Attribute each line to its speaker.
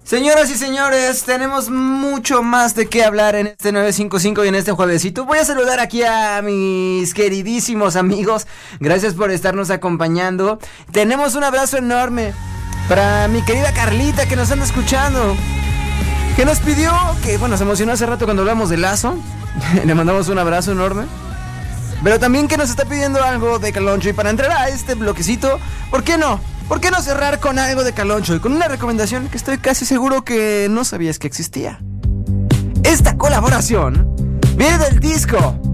Speaker 1: Señoras y señores, tenemos mucho más de qué hablar en este 955 y en este juevesito. Voy a saludar aquí a mis queridísimos amigos. Gracias por estarnos acompañando. Tenemos un abrazo enorme para mi querida Carlita, que nos anda escuchando, que nos pidió, que bueno, se emocionó hace rato cuando hablamos de Lazo. Le mandamos un abrazo enorme. Pero también que nos está pidiendo algo de Caloncho. Y para entrar a este bloquecito, ¿por qué no? ¿Por qué no cerrar con algo de Caloncho? Y con una recomendación que estoy casi seguro que no sabías que existía. Esta colaboración viene del disco